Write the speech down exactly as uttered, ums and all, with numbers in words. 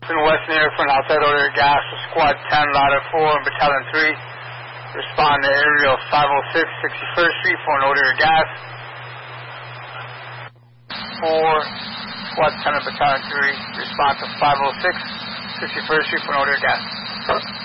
In Western Air Front, outside order of gas, Squad ten, Ladder four, and Battalion three. Respond to aerial five oh six, sixty-first Street for an order of gas. four, Squad ten, and Battalion three. Respond to five oh six, sixty-first Street for an order of gas.